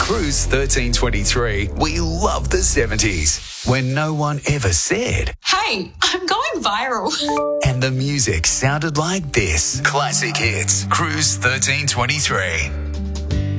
Cruise 1323, we love the 70s, when no one ever said, "Hey, I'm going viral." And the music sounded like this. Classic Hits, Cruise 1323.